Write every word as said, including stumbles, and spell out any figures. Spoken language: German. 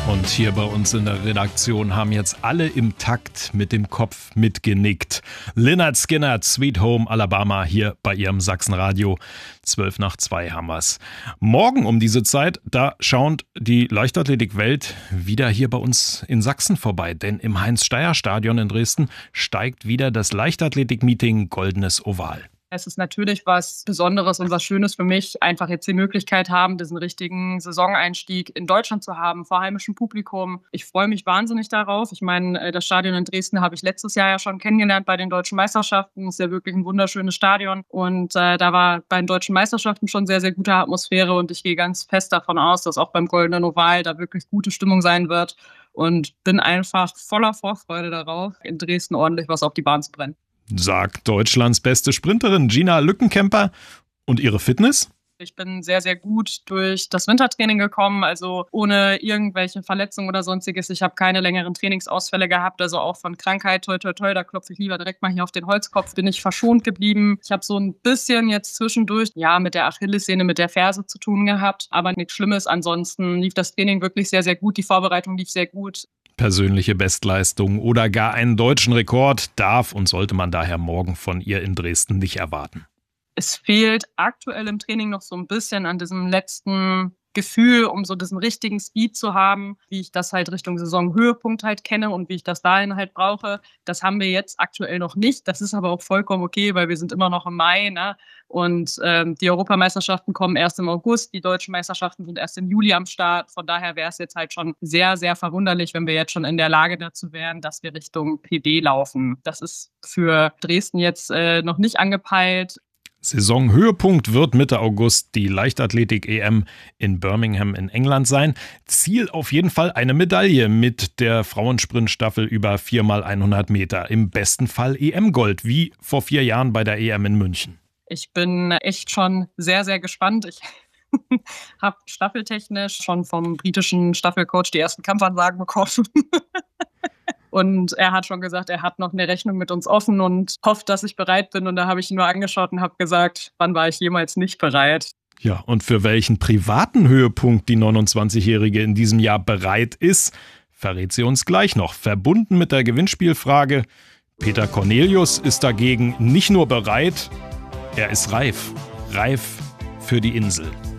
Und hier bei uns in der Redaktion haben jetzt alle im Takt mit dem Kopf mitgenickt. Lynyrd Skynyrd, Sweet Home Alabama, hier bei ihrem Sachsenradio. Zwölf nach zwei haben wir's. Morgen um diese Zeit, da schaut die Leichtathletikwelt wieder hier bei uns in Sachsen vorbei. Denn im Heinz-Steier-Stadion in Dresden steigt wieder das Leichtathletik-Meeting Goldenes Oval. Es ist natürlich was Besonderes und was Schönes für mich, einfach jetzt die Möglichkeit haben, diesen richtigen Saisoneinstieg in Deutschland zu haben, vor heimischem Publikum. Ich freue mich wahnsinnig darauf. Ich meine, das Stadion in Dresden habe ich letztes Jahr ja schon kennengelernt bei den Deutschen Meisterschaften. Das ist ja wirklich ein wunderschönes Stadion. Und äh, da war bei den Deutschen Meisterschaften schon sehr, sehr gute Atmosphäre. Und ich gehe ganz fest davon aus, dass auch beim Goldenen Oval da wirklich gute Stimmung sein wird. Und bin einfach voller Vorfreude darauf, in Dresden ordentlich was auf die Bahn zu brennen. Sagt Deutschlands beste Sprinterin Gina Lückenkämper. Und ihre Fitness? Ich bin sehr, sehr gut durch das Wintertraining gekommen, also ohne irgendwelche Verletzungen oder sonstiges. Ich habe keine längeren Trainingsausfälle gehabt, also auch von Krankheit, toi, toi, toi, da klopfe ich lieber direkt mal hier auf den Holzkopf, bin ich verschont geblieben. Ich habe so ein bisschen jetzt zwischendurch, ja, mit der Achillessehne, mit der Ferse zu tun gehabt, aber nichts Schlimmes. Ansonsten lief das Training wirklich sehr, sehr gut, die Vorbereitung lief sehr gut. Persönliche Bestleistung oder gar einen deutschen Rekord darf und sollte man daher morgen von ihr in Dresden nicht erwarten. Es fehlt aktuell im Training noch so ein bisschen an diesem letzten Gefühl, um so diesen richtigen Speed zu haben, wie ich das halt Richtung Saisonhöhepunkt halt kenne und wie ich das dahin halt brauche. Das haben wir jetzt aktuell noch nicht. Das ist aber auch vollkommen okay, weil wir sind immer noch im Mai, ne? Und ähm, die Europameisterschaften kommen erst im August, die deutschen Meisterschaften sind erst im Juli am Start. Von daher wäre es jetzt halt schon sehr, sehr verwunderlich, wenn wir jetzt schon in der Lage dazu wären, dass wir Richtung P D laufen. Das ist für Dresden jetzt äh, noch nicht angepeilt. Saisonhöhepunkt wird Mitte August die Leichtathletik-E M in Birmingham in England sein. Ziel auf jeden Fall eine Medaille mit der Frauensprintstaffel über vier mal hundert Meter. Im besten Fall E M-Gold, wie vor vier Jahren bei der E M in München. Ich bin echt schon sehr, sehr gespannt. Ich habe staffeltechnisch schon vom britischen Staffelcoach die ersten Kampfansagen bekommen. Und er hat schon gesagt, er hat noch eine Rechnung mit uns offen und hofft, dass ich bereit bin. Und da habe ich ihn nur angeschaut und habe gesagt, wann war ich jemals nicht bereit? Ja, und für welchen privaten Höhepunkt die neunundzwanzigjährige in diesem Jahr bereit ist, verrät sie uns gleich noch. Verbunden mit der Gewinnspielfrage, Peter Cornelius ist dagegen nicht nur bereit, er ist reif. Reif für die Insel.